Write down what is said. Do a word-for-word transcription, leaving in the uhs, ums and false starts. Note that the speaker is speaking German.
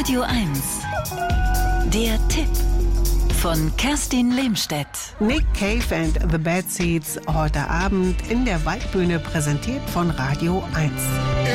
Radio eins. Der Tipp von Kerstin Lehmstedt. Nick Cave and the Bad Seeds heute Abend in der Waldbühne, präsentiert von Radio eins.